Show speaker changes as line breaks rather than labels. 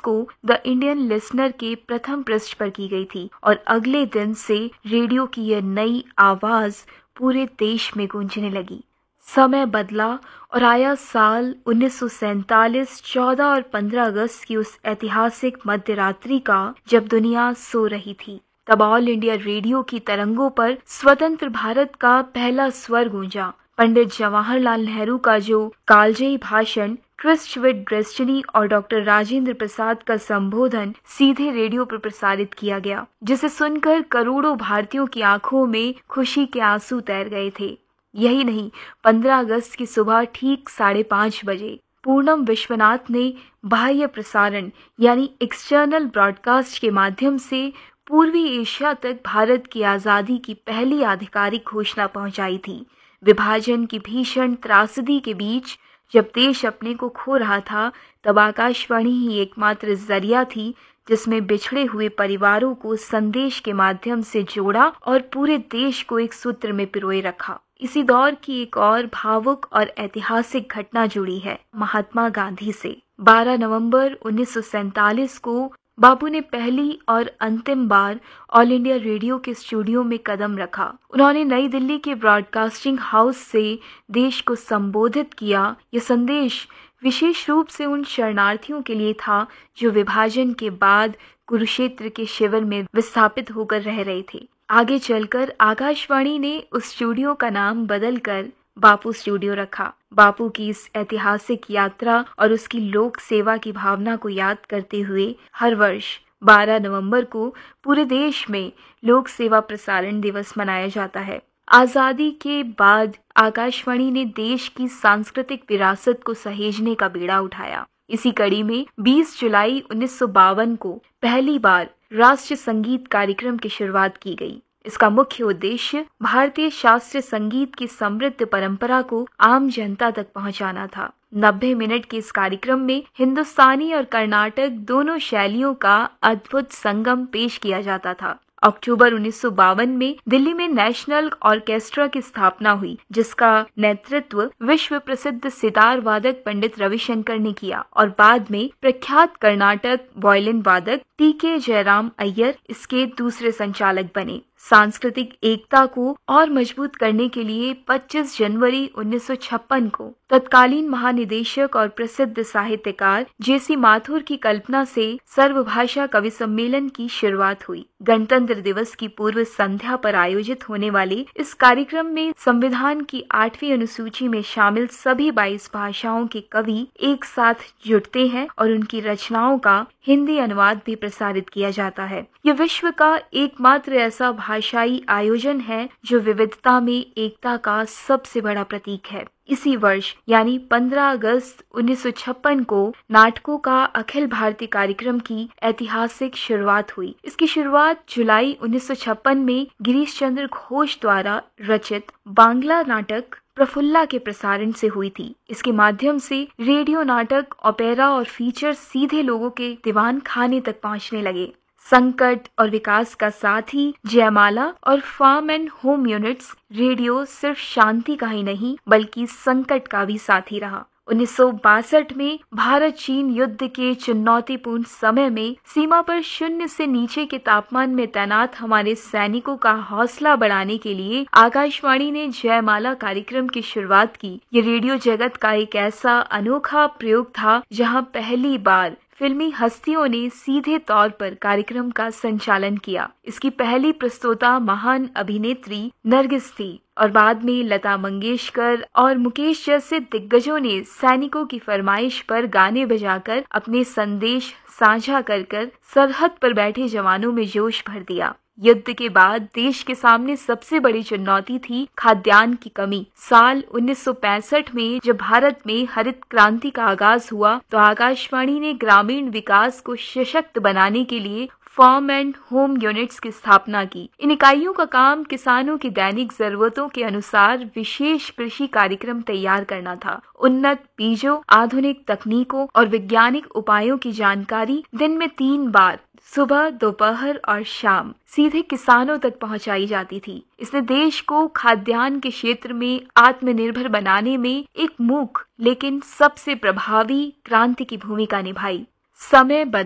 को the Indian listener के प्रथम पृष्ठ पर की गई थी और अगले दिन से रेडियो की यह नई आवाज पूरे देश में गूंजने लगी। समय बदला और आया साल 1947, 14 और 15 अगस्त की उस ऐतिहासिक मध्य रात्रि का जब दुनिया सो रही थी। तब ऑल इंडिया रेडियो की तरंगों पर स्वतंत्र भारत का पहला स्वर गूंजा। पंडित जवाहरलाल नेहरू का जो कालजयी भाषण, ट्रिस्ट विद डेस्टिनी और डॉक्टर राजेंद्र प्रसाद का संबोधन सीधे रेडियो पर प्रसारित किया गया, जिसे सुनकर करोड़ों भारतीयों की आंखों में खुशी के आंसू तैर गए थे। यही नहीं, 15 अगस्त की सुबह ठीक 5:30 बजे पूर्णम विश्वनाथ ने बाह्य प्रसारण यानी एक्सटर्नल ब्रॉडकास्ट के माध्यम से पूर्वी एशिया तक भारत की आज़ादी की पहली आधिकारिक घोषणा पहुंचाई थी। विभाजन की भीषण त्रासदी के बीच जब देश अपने को खो रहा था, तब आकाशवाणी ही एकमात्र जरिया थी जिसमें बिछड़े हुए परिवारों को संदेश के माध्यम से जोड़ा और पूरे देश को एक सूत्र में पिरोए रखा। इसी दौर की एक और भावुक और ऐतिहासिक घटना जुड़ी है महात्मा गांधी से। 12 नवंबर 1947 को बापू ने पहली और अंतिम बार ऑल इंडिया रेडियो के स्टूडियो में कदम रखा। उन्होंने नई दिल्ली के ब्रॉडकास्टिंग हाउस से देश को संबोधित किया। यह संदेश विशेष रूप से उन शरणार्थियों के लिए था जो विभाजन के बाद कुरुक्षेत्र के शिविर में विस्थापित होकर रह रहे थे। आगे चलकर आकाशवाणी ने उस स्टूडियो का नाम बदलकर बापू स्टूडियो रखा। बापू की इस ऐतिहासिक यात्रा और उसकी लोक सेवा की भावना को याद करते हुए हर वर्ष 12 नवंबर को पूरे देश में लोक सेवा प्रसारण दिवस मनाया जाता है। आजादी के बाद आकाशवाणी ने देश की सांस्कृतिक विरासत को सहेजने का बीड़ा उठाया। इसी कड़ी में 20 जुलाई 1952 को पहली बार राष्ट्रीय संगीत कार्यक्रम की शुरुआत की गई। इसका मुख्य उद्देश्य भारतीय शास्त्रीय संगीत की समृद्ध परंपरा को आम जनता तक पहुंचाना था। 90 मिनट के इस कार्यक्रम में हिंदुस्तानी और कर्नाटक दोनों शैलियों का अद्भुत संगम पेश किया जाता था। अक्टूबर 1952 में दिल्ली में नेशनल ऑर्केस्ट्रा की स्थापना हुई, जिसका नेतृत्व विश्व प्रसिद्ध सितार वादक पंडित रविशंकर ने किया और बाद में प्रख्यात कर्नाटक वायलिन वादक टी.के. जयराम अय्यर इसके दूसरे संचालक बने। सांस्कृतिक एकता को और मजबूत करने के लिए 25 जनवरी 1956 को तत्कालीन महानिदेशक और प्रसिद्ध साहित्यकार जे.सी. माथुर की कल्पना से सर्वभाषा कवि सम्मेलन की शुरुआत हुई। गणतंत्र दिवस की पूर्व संध्या पर आयोजित होने वाले इस कार्यक्रम में संविधान की 8वीं अनुसूची में शामिल सभी 22 भाषाओं के कवि एक साथ जुटते हैं और उनकी रचनाओं का हिंदी अनुवाद भी प्रसारित किया जाता है। यह विश्व का एकमात्र ऐसा भाषाई आयोजन है जो विविधता में एकता का सबसे बड़ा प्रतीक है। इसी वर्ष यानी 15 अगस्त 1956 को नाटकों का अखिल भारतीय कार्यक्रम की ऐतिहासिक शुरुआत हुई। इसकी शुरुआत जुलाई 1956 में गिरीश चंद्र घोष द्वारा रचित बांग्ला नाटक प्रफुल्ला के प्रसारण से हुई थी। इसके माध्यम से रेडियो नाटक, ओपेरा और फीचर सीधे लोगों के दीवान खाने तक पहुंचने लगे। संकट और विकास का साथी जयमाला और farm and home units radio सिर्फ शांति का ही नहीं बल्कि संकट का भी साथी रहा। 1962 में भारत चीन युद्ध के चुनौतीपूर्ण समय में सीमा पर 0 से नीचे के तापमान में तैनात हमारे सैनिकों का हौसला बढ़ाने के लिए आकाशवाणी ने जयमाला कार्यक्रम की शुरुआत की। ये रेडियो जगत का एक ऐसा अनोखा प्रयोग था जहां पहली बार फिल्मी हस्तियों ने सीधे तौर पर कार्यक्रम का संचालन किया। इसकी पहली प्रस्तोता महान अभिनेत्री नरगिस थी और बाद में लता मंगेशकर और मुकेश जैसे दिग्गजों ने सैनिकों की फरमाइश पर गाने बजाकर अपने संदेश साझा कर सरहद पर बैठे जवानों में जोश भर दिया। युद्ध के बाद देश के सामने सबसे बड़ी चुनौती थी खाद्यान्न की कमी। साल 1965 में जब भारत में हरित क्रांति का आगाज हुआ तो आकाशवाणी ने ग्रामीण विकास को सशक्त बनाने के लिए फार्म एंड होम यूनिट्स की स्थापना की। इन इकाइयों का काम किसानों की दैनिक जरूरतों के अनुसार विशेष कृषि कार्यक्रम तैयार करना था। उन्नत बीजों, आधुनिक तकनीकों और वैज्ञानिक उपायों की जानकारी दिन में 3 बार सुबह, दोपहर और शाम सीधे किसानों तक पहुंचाई जाती थी। इसने देश को खाद्यान्न के क्षेत्र में आत्मनिर्भर बनाने में एक मूक लेकिन सबसे प्रभावी क्रांति की भूमिका निभाई। समय